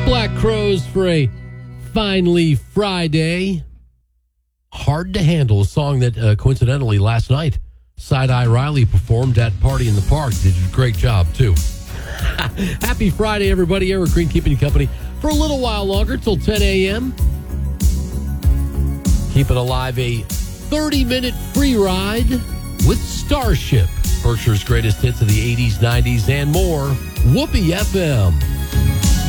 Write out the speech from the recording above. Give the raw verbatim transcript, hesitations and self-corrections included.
Black Crowes for a finally Friday. Hard to Handle, a song that uh, coincidentally last night Side-Eye Riley performed at Party in the Park. Did a great job too. Happy Friday, everybody. Eric Green keeping you company for a little while longer till ten a.m. Keeping alive a thirty-minute free ride with Starship, Berkshire's greatest hits of the eighties, nineties, and more. Whoopee F M.